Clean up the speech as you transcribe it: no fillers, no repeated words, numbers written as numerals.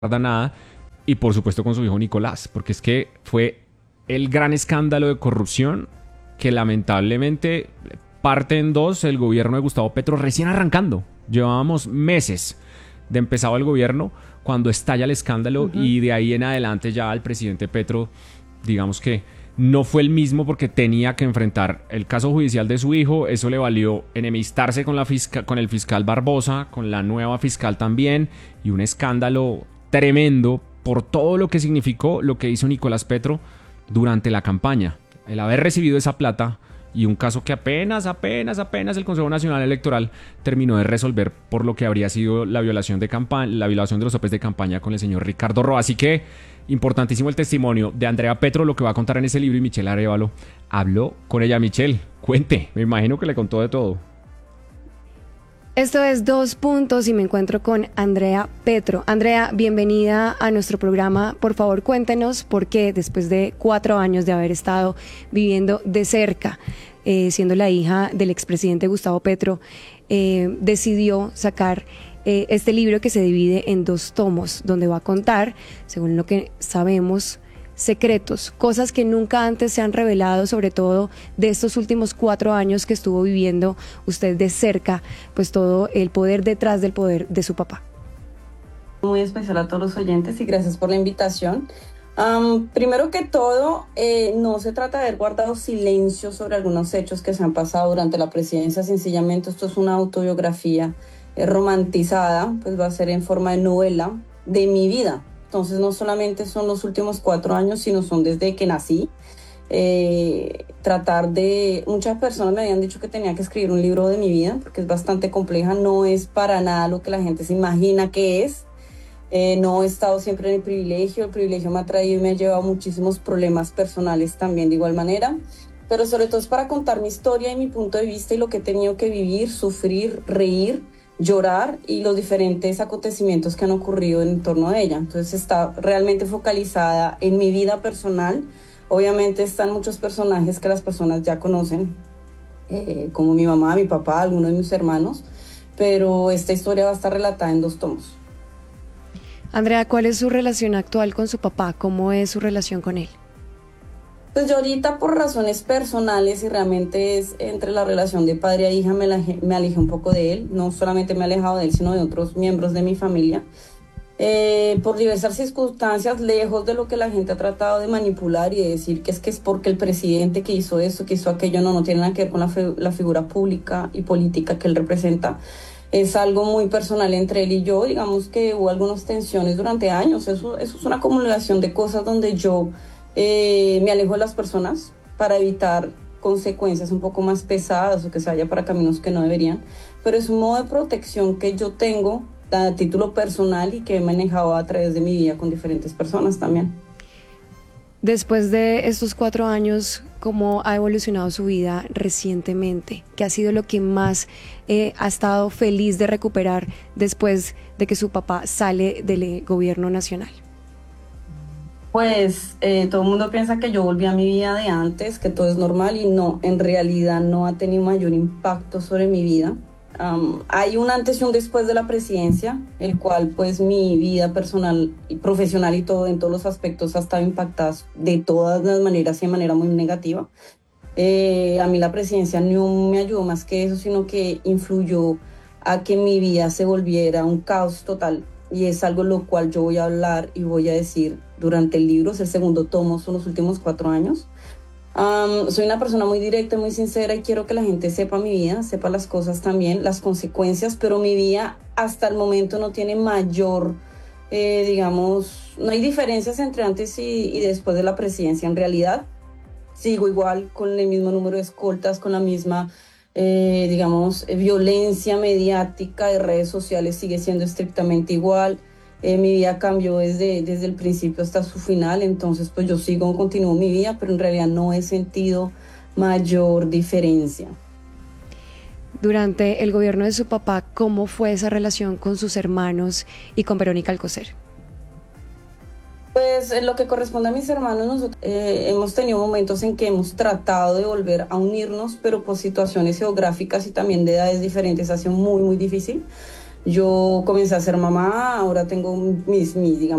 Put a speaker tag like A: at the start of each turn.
A: nada, y por supuesto con su hijo Nicolás, porque es que fue el gran escándalo de corrupción que lamentablemente parte en dos el gobierno de Gustavo Petro recién arrancando. Llevábamos meses de empezado el gobierno cuando estalla el escándalo y de ahí en adelante ya el presidente Petro, digamos que no fue el mismo porque tenía que enfrentar el caso judicial de su hijo. Eso le valió enemistarse con el fiscal Barbosa, con la nueva fiscal también, y un escándalo tremendo por todo lo que significó lo que hizo Nicolás Petro durante la campaña. El haber recibido esa plata y un caso que apenas el Consejo Nacional Electoral terminó de resolver por lo que habría sido la violación de los topes de campaña con el señor Ricardo Roa. Así que importantísimo el testimonio de Andrea Petro, lo que va a contar en ese libro, y Michelle Arévalo habló con ella. Michelle, cuente, me imagino que le contó de todo.
B: Esto es Dos Puntos y me encuentro con Andrea Petro. Andrea, bienvenida a nuestro programa. Por favor, cuéntenos por qué, después de 4 años de haber estado viviendo de cerca, siendo la hija del expresidente Gustavo Petro, decidió sacar este libro que se divide en 2 tomos, donde va a contar, según lo que sabemos, secretos, cosas que nunca antes se han revelado, sobre todo de estos últimos 4 años que estuvo viviendo usted de cerca, pues todo el poder detrás del poder de su papá.
C: Muy especial a todos los oyentes y gracias por la invitación. Primero que todo, no se trata de haber guardado silencio sobre algunos hechos que se han pasado durante la presidencia. Sencillamente esto es una autobiografía romantizada, pues va a ser en forma de novela de mi vida. Entonces no solamente son los últimos 4 años, sino son desde que nací. Muchas personas me habían dicho que tenía que escribir un libro de mi vida, porque es bastante compleja, no es para nada lo que la gente se imagina que es. No he estado siempre en el privilegio me ha traído y me ha llevado muchísimos problemas personales también de igual manera, pero sobre todo es para contar mi historia y mi punto de vista y lo que he tenido que vivir, sufrir, reír, llorar y los diferentes acontecimientos que han ocurrido en torno a ella. Entonces está realmente focalizada en mi vida personal. Obviamente están muchos personajes que las personas ya conocen, como mi mamá, mi papá, algunos de mis hermanos, pero esta historia va a estar relatada en 2 tomos.
B: Andrea, ¿cuál es su relación actual con su papá? ¿Cómo es su relación con él?
C: Pues yo ahorita por razones personales y realmente es entre la relación de padre a hija me alejé un poco de él. No solamente me he alejado de él, sino de otros miembros de mi familia. Por diversas circunstancias, lejos de lo que la gente ha tratado de manipular y de decir que es porque el presidente que hizo eso, que hizo aquello, no tiene nada que ver con la figura pública y política que él representa. Es algo muy personal entre él y yo. Digamos que hubo algunas tensiones durante años. Eso es una acumulación de cosas donde yo me alejo de las personas para evitar consecuencias un poco más pesadas o que se vaya para caminos que no deberían, pero es un modo de protección que yo tengo a título personal y que he manejado a través de mi vida con diferentes personas también.
B: Después de estos 4 años, ¿cómo ha evolucionado su vida recientemente? ¿Qué ha sido lo que más ha estado feliz de recuperar después de que su papá sale del gobierno nacional?
C: Pues todo el mundo piensa que yo volví a mi vida de antes, que todo es normal y no, en realidad no ha tenido mayor impacto sobre mi vida. Hay un antes y un después de la presidencia, el cual pues mi vida personal y profesional y todo en todos los aspectos ha estado impactada de todas las maneras y de manera muy negativa. A mí la presidencia no me ayudó más que eso, sino que influyó a que mi vida se volviera un caos total. Y es algo lo cual yo voy a hablar y voy a decir durante el libro. Es el segundo tomo, son los últimos 4 años. Soy una persona muy directa, muy sincera y quiero que la gente sepa mi vida, sepa las cosas también, las consecuencias, pero mi vida hasta el momento no tiene mayor, no hay diferencias entre antes y después de la presidencia. En realidad sigo igual con el mismo número de escoltas, con la misma violencia mediática de redes sociales sigue siendo estrictamente igual. Mi vida cambió desde el principio hasta su final, entonces pues yo continúo mi vida, pero en realidad no he sentido mayor diferencia.
B: Durante el gobierno de su papá, ¿cómo fue esa relación con sus hermanos y con Verónica Alcocer?
C: Pues en lo que corresponde a mis hermanos, nosotros hemos tenido momentos en que hemos tratado de volver a unirnos, pero por situaciones geográficas y también de edades diferentes ha sido muy, muy difícil. Yo comencé a ser mamá, ahora tengo digamos,